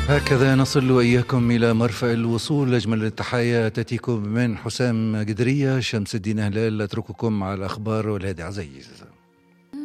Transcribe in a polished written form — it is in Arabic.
هكذا نصل وإياكم إلى مرفأ الوصول. أجمل التحايا تأتيكم من حسام قدرية. شمس الدين هلال أترككم على الأخبار والهادي عزيز.